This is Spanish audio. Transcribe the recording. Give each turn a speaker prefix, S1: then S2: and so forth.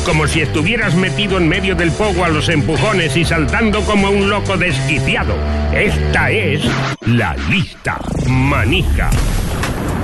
S1: como si estuvieras metido en medio del pogo a los empujones y saltando como un loco desquiciado. Esta es la lista manija.